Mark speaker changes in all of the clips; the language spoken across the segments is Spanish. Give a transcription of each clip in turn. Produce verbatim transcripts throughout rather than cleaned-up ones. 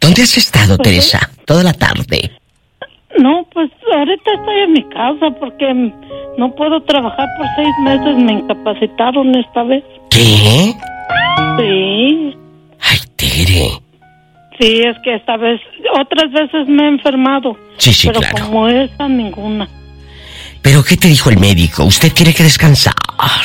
Speaker 1: ¿Dónde has estado,
Speaker 2: Pues,
Speaker 1: Teresa? Toda la tarde.
Speaker 2: No, pues ahorita estoy en mi casa porque no puedo trabajar por seis meses. Me incapacitaron esta vez.
Speaker 1: ¿Qué?
Speaker 2: Sí.
Speaker 1: Ay, Tere.
Speaker 2: Sí, es que esta vez, otras veces me he enfermado.
Speaker 1: Sí, sí,
Speaker 2: pero
Speaker 1: claro.
Speaker 2: Pero como esta, ninguna.
Speaker 1: ¿Pero qué te dijo el médico? ¿Usted tiene que descansar?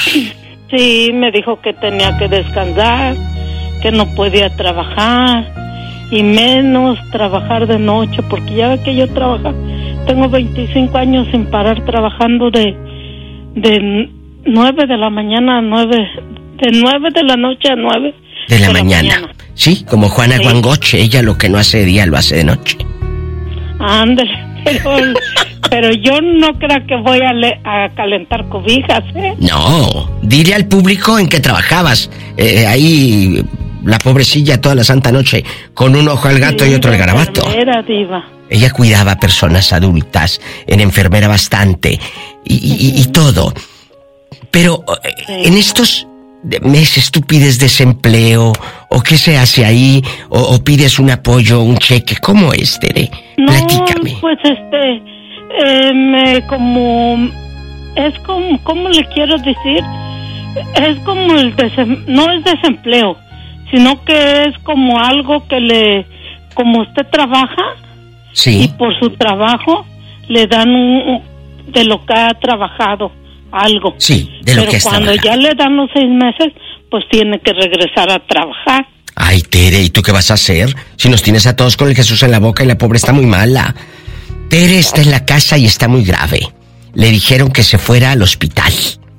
Speaker 2: Sí, me dijo que tenía que descansar, que no podía trabajar, y menos trabajar de noche, porque ya ve que yo trabajo, tengo veinticinco años sin parar trabajando de, de nueve de la mañana a nueve, de nueve de la noche a nueve
Speaker 1: de la, de mañana. la mañana. Sí, como Juana sí. Guangoche, ella lo que no hace de día lo hace de noche.
Speaker 2: Ándale, pero, pero yo no creo que voy a, le, a calentar cobijas, ¿eh?
Speaker 1: No, dile al público en que trabajabas, eh, ahí la pobrecilla toda la santa noche, con un ojo al gato sí, y otro al garabato.
Speaker 2: Era diva.
Speaker 1: Ella cuidaba a personas adultas, en enfermera bastante, y, y, y, y todo. Pero sí. en estos meses tú pides desempleo, o qué se hace ahí, o, o pides un apoyo, un cheque, ¿cómo es, Tere?
Speaker 2: No,
Speaker 1: platícame.
Speaker 2: Pues este, eh, me como, es como, ¿cómo le quiero decir? Es como el desem, no es desempleo, sino que es como algo que le, como usted trabaja,
Speaker 1: sí.
Speaker 2: y por su trabajo le dan un, de lo que ha trabajado, algo.
Speaker 1: Sí, de lo
Speaker 2: Pero
Speaker 1: que has
Speaker 2: cuando
Speaker 1: trabajado.
Speaker 2: ya le dan los seis meses, pues tiene que regresar a trabajar.
Speaker 1: Ay, Tere, ¿y tú qué vas a hacer? Si nos tienes a todos con el Jesús en la boca y la pobre está muy mala. Tere está en la casa y está muy grave. Le dijeron que se fuera al hospital.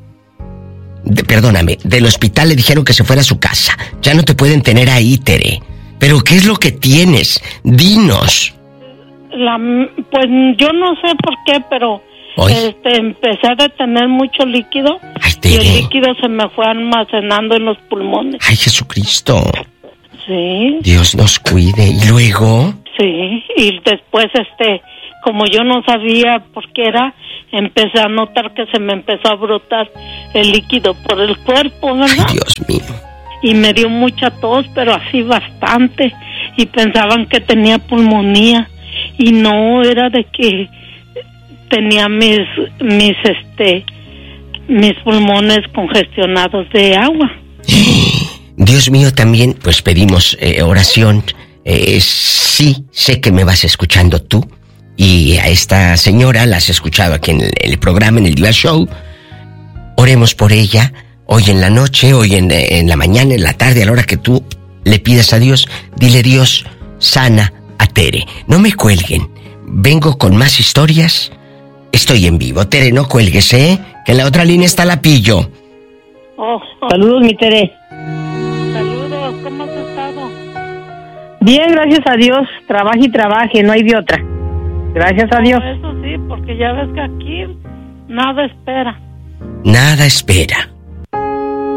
Speaker 1: De, perdóname, del hospital le dijeron que se fuera a su casa. Ya no te pueden tener ahí, Tere. ¿Pero qué es lo que tienes? Dinos.
Speaker 2: La, pues yo no sé por qué, pero este, empecé a tener mucho líquido.
Speaker 1: Ay, Tere.
Speaker 2: Y el líquido se me fue almacenando en los pulmones.
Speaker 1: Ay, Jesucristo.
Speaker 2: Sí.
Speaker 1: Dios nos cuide. ¿Y luego?
Speaker 2: Sí, y después, este, como yo no sabía por qué era, empecé a notar que se me empezó a brotar el líquido por el cuerpo, ¿verdad?
Speaker 1: Ay, Dios mío.
Speaker 2: Y me dio mucha tos, pero así bastante. Y pensaban que tenía pulmonía. Y no, era de que tenía mis, mis, este, mis pulmones congestionados de agua.
Speaker 1: Dios mío, también, pues pedimos eh, oración. Eh, sí, sé que me vas escuchando tú. Y a esta señora la has escuchado aquí en el, el programa, en el Diva Show. Oremos por ella, hoy en la noche, hoy en, en la mañana, en la tarde, a la hora que tú le pidas a Dios. Dile, Dios, sana a Tere. No me cuelguen. Vengo con más historias. Estoy en vivo. Tere, no cuelgues, ¿eh? Que en la otra línea está la Pillo.
Speaker 2: Oh, oh.
Speaker 3: Saludos, mi Tere.
Speaker 2: Saludos, ¿cómo has estado?
Speaker 3: Bien, gracias a Dios. Trabaje y trabaje, no hay de otra. Gracias a Dios.
Speaker 2: Eso sí, porque ya ves que aquí nada espera.
Speaker 1: Nada espera.